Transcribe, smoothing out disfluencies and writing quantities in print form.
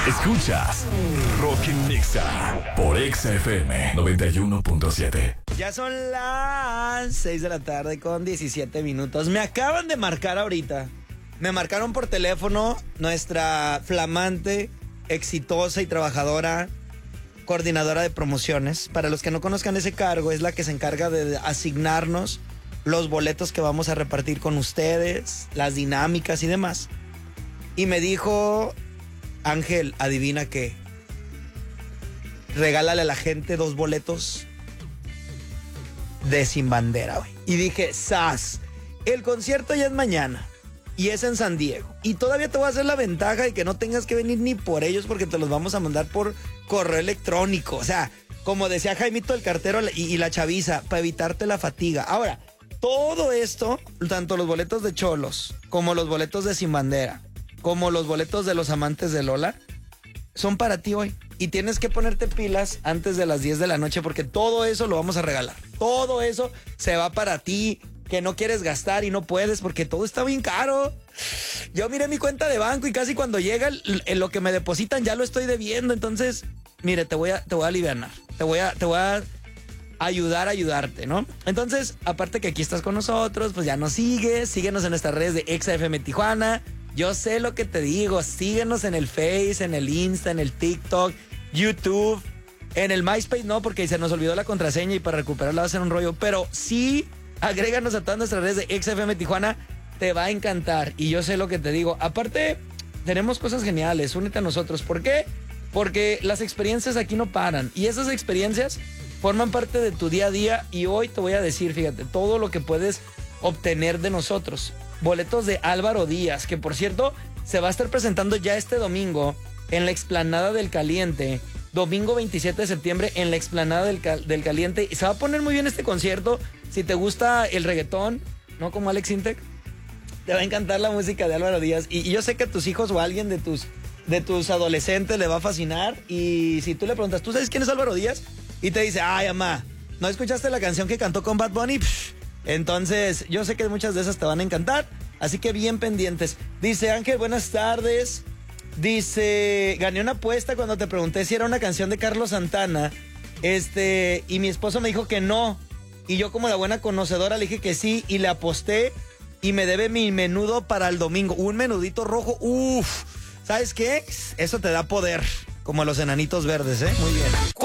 Escuchas Rock en Nexa por Exa FM 91.7. Ya son las 6 de la tarde con 17 minutos. Me acaban de marcar ahorita. Me marcaron por teléfono nuestra flamante, exitosa y trabajadora coordinadora de promociones. Para los que no conozcan ese cargo, es la que se encarga de asignarnos los boletos que vamos a repartir con ustedes, las dinámicas y demás. Y me dijo: Ángel, adivina qué, regálale a la gente 2 boletos de Sin Bandera, güey. Y dije, ¡zas! El concierto ya es mañana y es en San Diego. Y todavía te voy a hacer la ventaja de que no tengas que venir ni por ellos, porque te los vamos a mandar por correo electrónico. O sea, como decía Jaimito el cartero y la chaviza, para evitarte la fatiga. Ahora, todo esto, tanto los boletos de Cholos, como los boletos de Sin Bandera, como los boletos de los amantes de Lola, son para ti hoy. Y tienes que ponerte pilas antes de las 10 de la noche, porque todo eso lo vamos a regalar. Todo eso se va para ti, que no quieres gastar y no puedes porque todo está bien caro. Yo miré mi cuenta de banco y casi cuando llega lo que me depositan ya lo estoy debiendo. Entonces, mire, te voy a alivianar. Te voy a ayudar a ayudarte, ¿no? Entonces, aparte que aquí estás con nosotros, pues ya nos sigues. Síguenos en nuestras redes de Exa FM Tijuana. Yo sé lo que te digo. Síguenos en el Face, en el Insta, en el TikTok, YouTube, en el MySpace no, porque se nos olvidó la contraseña y para recuperarla va a ser un rollo. Pero sí, agréganos a todas nuestras redes de Exa FM Tijuana. Te va a encantar. Y yo sé lo que te digo. Aparte, tenemos cosas geniales. Únete a nosotros. ¿Por qué? Porque las experiencias aquí no paran. Y esas experiencias forman parte de tu día a día. Y hoy te voy a decir, fíjate, todo lo que puedes obtener de nosotros. Boletos de Álvaro Díaz, que por cierto, se va a estar presentando ya este domingo en la Explanada del Caliente. Domingo 27 de septiembre en la Explanada del Caliente. Y se va a poner muy bien este concierto. Si te gusta el reggaetón, ¿no? Como Alex Intec, te va a encantar la música de Álvaro Díaz. Y yo sé que a tus hijos o a alguien de tus adolescentes le va a fascinar. Y si tú le preguntas, ¿tú sabes quién es Álvaro Díaz? Y te dice, ay, mamá, ¿no escuchaste la canción que cantó con Bad Bunny? Entonces, yo sé que muchas de esas te van a encantar. Así que bien pendientes. Dice Ángel, buenas tardes. Dice, gané una apuesta cuando te pregunté si era una canción de Carlos Santana. Y mi esposo me dijo que no. Y yo, como la buena conocedora, le dije que sí y le aposté. Y me debe mi menudo para el domingo. Un menudito rojo. Uf. ¿Sabes qué? Eso te da poder. Como los enanitos verdes, ¿eh? Muy bien.